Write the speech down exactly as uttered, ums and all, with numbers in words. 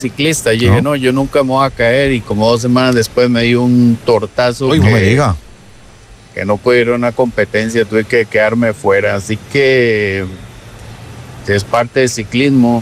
ciclista. Yo dije, no, yo nunca me voy a caer, y como dos semanas después me dio un tortazo. Uy, que, no me diga. que no pude ir a una competencia, tuve que quedarme fuera. Así que es parte del ciclismo.